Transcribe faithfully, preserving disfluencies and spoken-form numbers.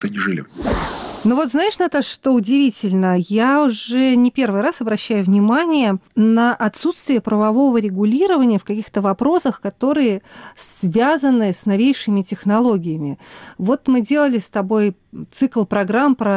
не жили. Ну вот знаешь, Наташа, что удивительно, я уже не первый раз обращаю внимание на отсутствие правового регулирования в каких-то вопросах, которые связаны с новейшими технологиями. Вот мы делали с тобой цикл программ про